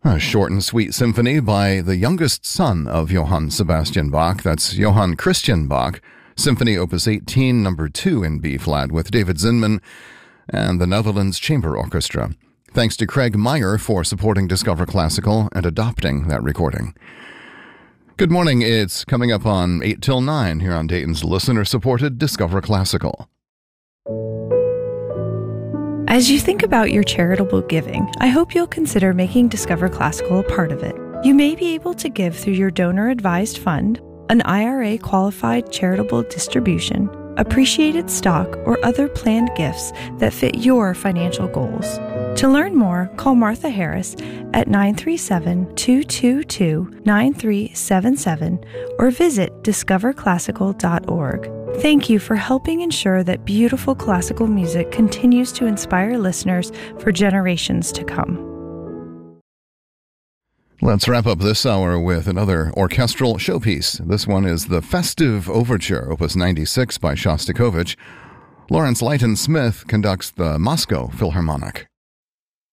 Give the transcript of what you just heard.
A short and sweet symphony by the youngest son of Johann Sebastian Bach. That's Johann Christian Bach. Symphony Opus 18, number 2 in B-flat with David Zinman and the Netherlands Chamber Orchestra. Thanks to Craig Meyer for supporting Discover Classical and adopting that recording. Good morning. It's coming up on 8 till 9 here on Dayton's listener-supported Discover Classical. As you think about your charitable giving, I hope you'll consider making Discover Classical a part of it. You may be able to give through your donor-advised fund, an IRA-qualified charitable distribution, appreciated stock, or other planned gifts that fit your financial goals. To learn more, call Martha Harris at 937-222-9377 or visit discoverclassical.org. Thank you for helping ensure that beautiful classical music continues to inspire listeners for generations to come. Let's wrap up this hour with another orchestral showpiece. This one is the Festive Overture, Opus 96 by Shostakovich. Lawrence Leighton Smith conducts the Moscow Philharmonic.